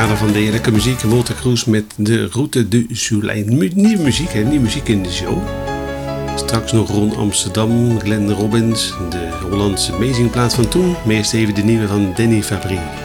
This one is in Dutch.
kader van de heerlijke muziek. Walter Cruz met de Route du Soleil. Nieuwe muziek, hè? Nieuwe muziek in de show. Straks nog Ron Amsterdam, Glenn Robbins, de Hollandse amazingplaat van toen. Maar eerst even de nieuwe van Danny Fabry.